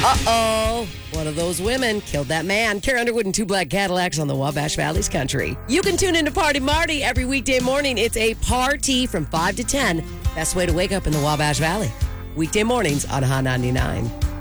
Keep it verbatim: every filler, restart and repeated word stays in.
Uh-oh. One of those women killed that man. Carrie Underwood and two black Cadillacs on the Wabash Valley's country. You can tune into Party Marty every weekday morning. It's a party from five to ten. Best way to wake up in the Wabash Valley. Weekday mornings on Hot ninety-nine.